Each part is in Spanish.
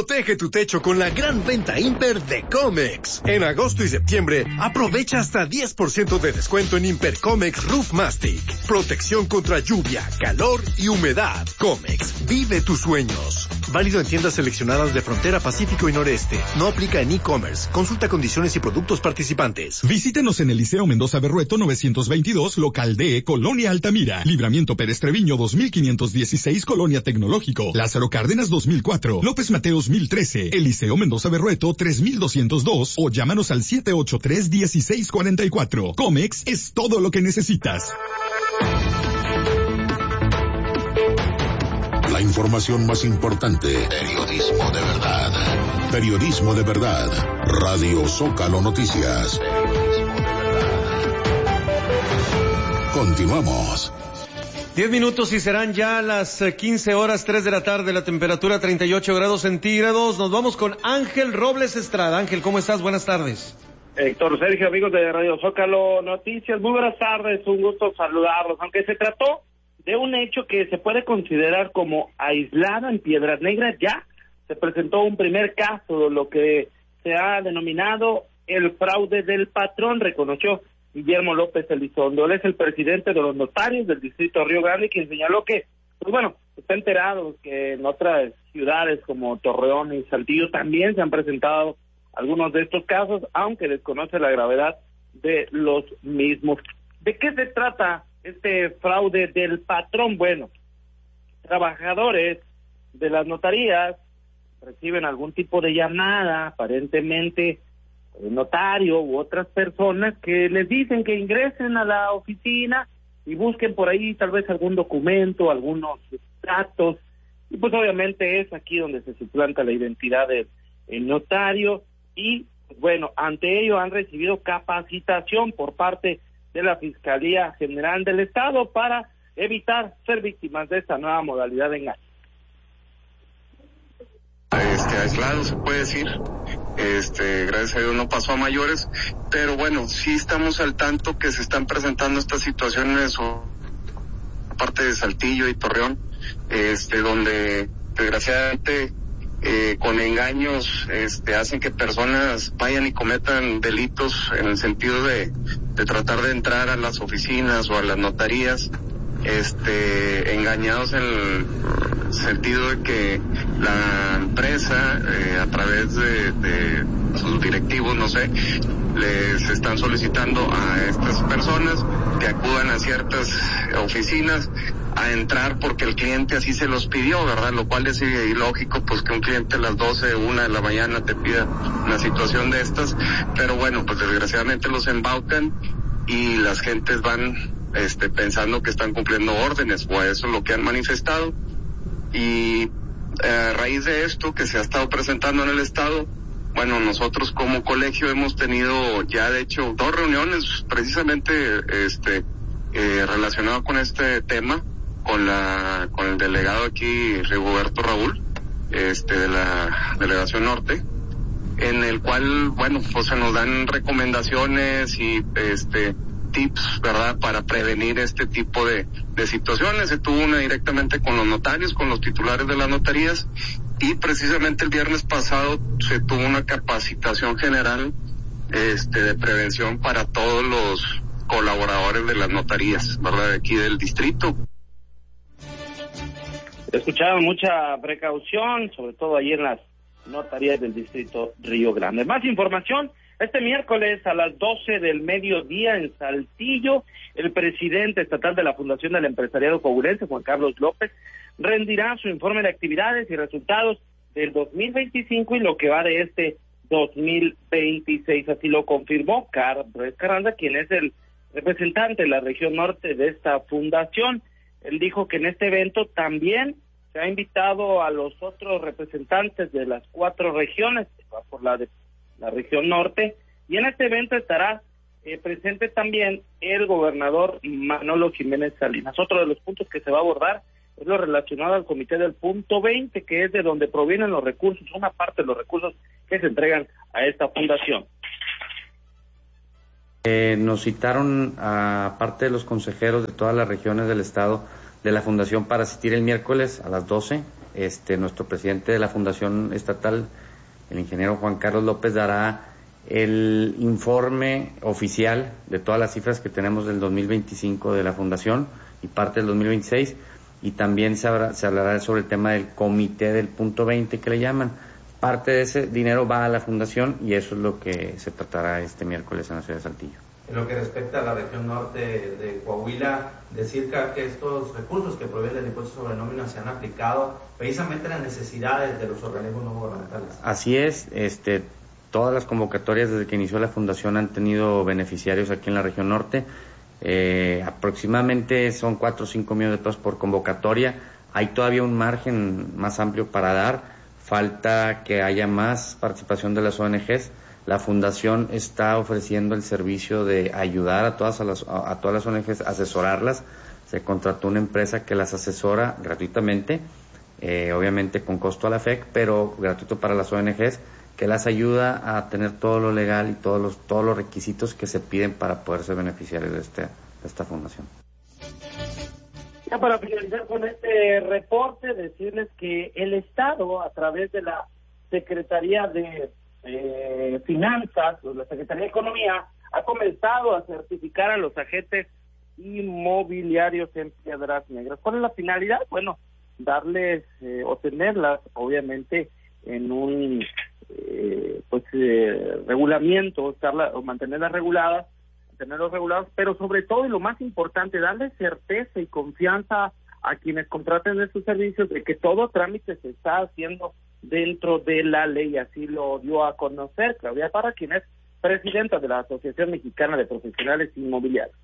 Protege tu techo con la gran venta Imper de Comex. En agosto y septiembre, aprovecha hasta 10% de descuento en Imper Comex Roof Mastic. Protección contra lluvia, calor y humedad. Comex, vive tus sueños. Válido en tiendas seleccionadas de Frontera Pacífico y Noreste. No aplica en e-commerce. Consulta condiciones y productos participantes. Visítenos en el Liceo Mendoza Berrueto 922, local D, Colonia Altamira. Libramiento Pérez Treviño 2516, Colonia Tecnológico. Lázaro Cárdenas 2004. López Mateos 1013. El Liceo Mendoza Berrueto 3202. O llámanos al 783-1644. Comex es todo lo que necesitas. La información más importante. Periodismo de verdad. Periodismo de verdad. Radio Zócalo Noticias. Continuamos. 10 minutos y serán ya las 15 horas, 3 de la tarde, la temperatura 38 grados centígrados. Nos vamos con Ángel Robles Estrada. Ángel, ¿cómo estás? Buenas tardes. Héctor, Sergio, amigos de Radio Zócalo Noticias, muy buenas tardes, un gusto saludarlos. Aunque se trató de un hecho que se puede considerar como aislado en Piedras Negras, ya se presentó un primer caso de lo que se ha denominado el fraude del patrón, reconoció Guillermo López Elizondo. Él es el presidente de los notarios del distrito Río Grande, quien señaló que, pues bueno, está enterado que en otras ciudades como Torreón y Saltillo también se han presentado algunos de estos casos, aunque desconoce la gravedad de los mismos. ¿De qué se trata este fraude del patrón? Bueno, trabajadores de las notarías reciben algún tipo de llamada, aparentemente el notario u otras personas que les dicen que ingresen a la oficina y busquen por ahí tal vez algún documento, algunos datos, y pues obviamente es aquí donde se suplanta la identidad del notario. Y bueno, ante ello han recibido capacitación por parte de la Fiscalía General del Estado para evitar ser víctimas de esta nueva modalidad de engaño. Aislado se puede decir, gracias a Dios no pasó a mayores, pero bueno, sí estamos al tanto que se están presentando estas situaciones aparte de Saltillo y Torreón, donde desgraciadamente con engaños hacen que personas vayan y cometan delitos en el sentido de tratar de entrar a las oficinas o a las notarías, engañados en el sentido de que la empresa a través de sus directivos, no sé, les están solicitando a estas personas que acudan a ciertas oficinas a entrar porque el cliente así se los pidió, ¿verdad? Lo cual es ilógico, pues que un cliente a las 12, 1 de la mañana te pida una situación de estas, pero bueno, pues desgraciadamente los embaucan y las gentes van pensando que están cumpliendo órdenes, o eso es lo que han manifestado. Y a raíz de esto que se ha estado presentando en el estado, bueno, nosotros como colegio hemos tenido ya de hecho 2 reuniones precisamente relacionado con este tema, con el delegado aquí, Rigoberto Raúl, de la Delegación Norte, en el cual, bueno, pues se nos dan recomendaciones y tips, ¿verdad?, para prevenir este tipo de situaciones. Se tuvo una directamente con los notarios, con los titulares de las notarías, y precisamente el viernes pasado se tuvo una capacitación general de prevención para todos los colaboradores de las notarías, ¿verdad?, de aquí del distrito. Escucharon mucha precaución, sobre todo ahí en las notarías del distrito Río Grande. Más información. Este miércoles a las 12 del mediodía en Saltillo, el presidente estatal de la Fundación del Empresariado Coahuilense, Juan Carlos López, rendirá su informe de actividades y resultados del 2025 y lo que va de este 2026. Así lo confirmó Carlos Carranza, quien es el representante de la región norte de esta fundación. Él dijo que en este evento también se ha invitado a los otros representantes de las 4 regiones, por la región norte, y en este evento estará presente también el gobernador Manolo Jiménez Salinas. Otro de los puntos que se va a abordar es lo relacionado al comité del punto 20, que es de donde provienen los recursos, una parte de los recursos que se entregan a esta fundación. Nos citaron a parte de los consejeros de todas las regiones del estado de la fundación para asistir el miércoles a las 12 nuestro presidente de la Fundación Estatal, el ingeniero Juan Carlos López, dará el informe oficial de todas las cifras que tenemos del 2025 de la Fundación y parte del 2026, y también se hablará sobre el tema del comité del punto 20 que le llaman. Parte de ese dinero va a la Fundación y eso es lo que se tratará este miércoles en la ciudad de Saltillo. En lo que respecta a la región norte de Coahuila, decir que estos recursos que provienen del impuesto sobre nómina se han aplicado precisamente a las necesidades de los organismos no gubernamentales. Así es, todas las convocatorias desde que inició la Fundación han tenido beneficiarios aquí en la región norte. Aproximadamente son 4 o 5 millones de pesos por convocatoria. Hay todavía un margen más amplio para dar. Falta que haya más participación de las ONGs. La Fundación está ofreciendo el servicio de ayudar a todas las ONGs, asesorarlas. Se contrató una empresa que las asesora gratuitamente, obviamente con costo a la FEC, pero gratuito para las ONGs, que las ayuda a tener todo lo legal y todos los requisitos que se piden para poder ser beneficiarios de esta fundación. Ya para finalizar con este reporte, decirles que el Estado, a través de la Secretaría de Finanzas, o la Secretaría de Economía, ha comenzado a certificar a los agentes inmobiliarios en Piedras Negras. ¿Cuál es la finalidad? Bueno, darles o tenerlas, obviamente, en un regulamiento, mantenerlos regulados, pero sobre todo, y lo más importante, darles certeza y confianza a quienes contraten estos servicios de que todo trámite se está haciendo dentro de la ley. Así lo dio a conocer Claudia Parra, quien es presidenta de la Asociación Mexicana de Profesionales Inmobiliarios.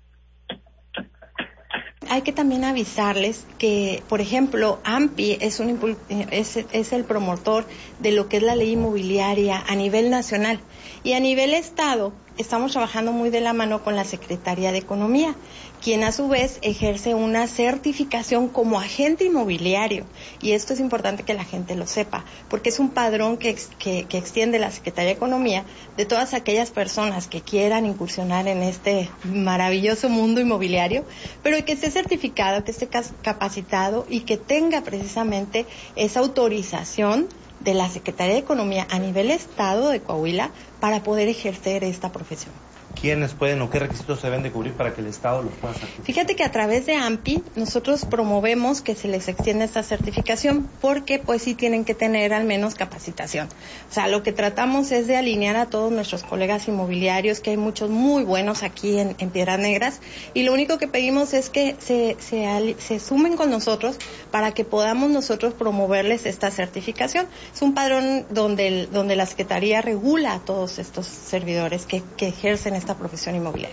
Hay que también avisarles que, por ejemplo, AMPI es el promotor de lo que es la ley inmobiliaria a nivel nacional, y a nivel estado estamos trabajando muy de la mano con la Secretaría de Economía, quien a su vez ejerce una certificación como agente inmobiliario, y esto es importante que la gente lo sepa, porque es un padrón que extiende la Secretaría de Economía de todas aquellas personas que quieran incursionar en este maravilloso mundo inmobiliario, pero que esté certificado, que esté capacitado y que tenga precisamente esa autorización de la Secretaría de Economía a nivel estado de Coahuila para poder ejercer esta profesión. ¿Quiénes pueden o qué requisitos se deben de cubrir para que el Estado los pueda certificar? Fíjate que a través de AMPI nosotros promovemos que se les extienda esta certificación, porque pues sí tienen que tener al menos capacitación. O sea, lo que tratamos es de alinear a todos nuestros colegas inmobiliarios, que hay muchos muy buenos aquí en Piedras Negras, y lo único que pedimos es que se sumen con nosotros para que podamos nosotros promoverles esta certificación. Es un padrón donde la Secretaría regula a todos estos servidores que ejercen esta profesión inmobiliaria.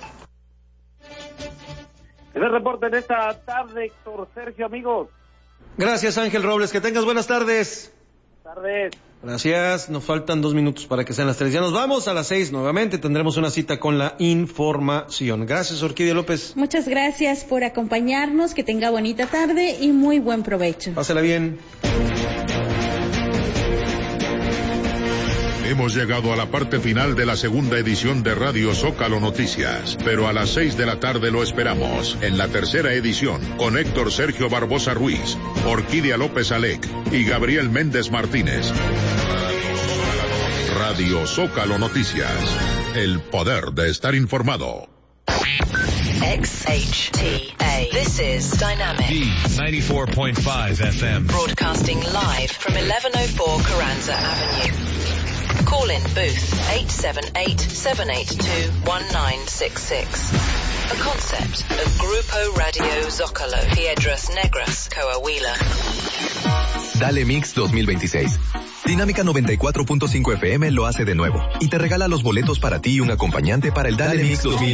Es el reporte de esta tarde, Héctor Sergio, amigos. Gracias, Ángel Robles, que tengas buenas tardes. Buenas tardes. Gracias, nos faltan 2 minutos para que sean las 3. Ya nos vamos, a las 6 nuevamente tendremos una cita con la información. Gracias, Orquídea López. Muchas gracias por acompañarnos, que tenga bonita tarde y muy buen provecho. Pásela bien. Hemos llegado a la parte final de la segunda edición de Radio Zócalo Noticias, pero a las 6 de la tarde lo esperamos en la tercera edición con Héctor Sergio Barbosa Ruiz, Orquídea López Alec y Gabriel Méndez Martínez. Radio Zócalo Noticias, el poder de estar informado. XHTA. This is Dynamic. D94.5 FM. Broadcasting live from 1104 Carranza Avenue. Call in booth 878-782-1966. A concept of Grupo Radio Zócalo, Piedras Negras, Coahuila. Dale Mix 2026. Dinámica 94.5 FM lo hace de nuevo y te regala los boletos para ti y un acompañante para el Dale Mix 2026.